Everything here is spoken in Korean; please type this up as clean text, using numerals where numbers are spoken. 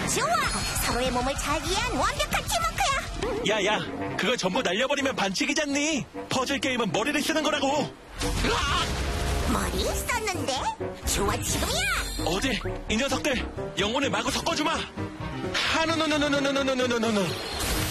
좋아! 서로의 몸을 잘 이해한 완벽한 팀워크야! 야야, 그걸 전부 날려버리면 반칙이잖니. 퍼즐 게임은 머리를 쓰는 거라고. 머리 썼는데? 좋아, 지금이야! 어디 이 녀석들 영혼을 마구 섞어주마. 하누누누누누누누누누누.